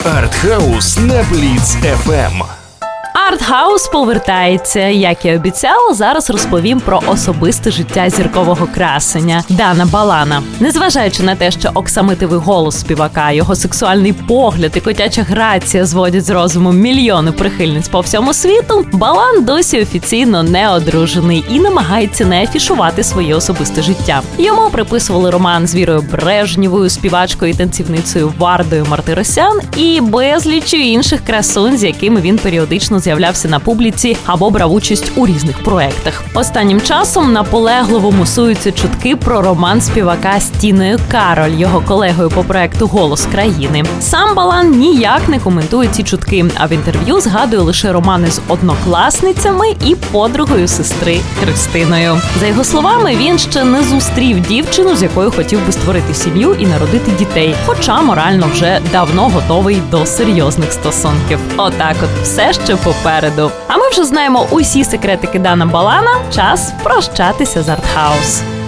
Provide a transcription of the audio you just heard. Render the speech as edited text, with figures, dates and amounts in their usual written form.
Артхаус на Бліц FM. Артхаус повертається. Як і обіцяла, зараз розповім про особисте життя зіркового красеня Дана Балана. Незважаючи на те, що оксамитовий голос співака, його сексуальний погляд і котяча грація зводять з розуму мільйони прихильниць по всьому світу, Балан досі офіційно не одружений і намагається не афішувати своє особисте життя. Йому приписували роман з Вірою Брежнєвою, співачкою і танцівницею Вардою Мартиросян і безліччю інших красунь, з якими він періодично з'являвся на публіці або брав участь у різних проєктах. Останнім часом наполегливо мусуються чутки про роман співака з Тіною Кароль, його колегою по проєкту «Голос країни». Сам Балан ніяк не коментує ці чутки, а в інтерв'ю згадує лише романи з однокласницями і подругою сестри Христиною. За його словами, він ще не зустрів дівчину, з якою хотів би створити сім'ю і народити дітей, хоча морально вже давно готовий до серйозних стосунків. Отак от, все ще попереду. А ми вже знаємо усі секретики Дана Балана. Час прощатися з Артхаус.